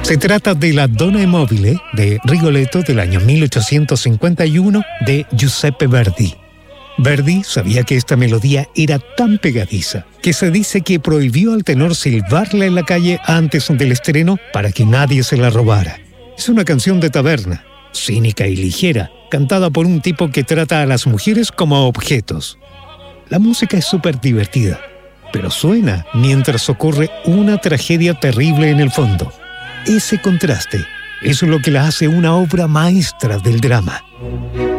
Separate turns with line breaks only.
Se trata de La Donna e Mobile de Rigoletto del año 1851 de Giuseppe Verdi. Verdi sabía que esta melodía era tan pegadiza que se dice que prohibió al tenor silbarla en la calle antes del estreno para que nadie se la robara. Es una canción de taberna, cínica y ligera, cantada por un tipo que trata a las mujeres como objetos. La música es súper divertida, pero suena mientras ocurre una tragedia terrible en el fondo. Ese contraste es lo que la hace una obra maestra del drama.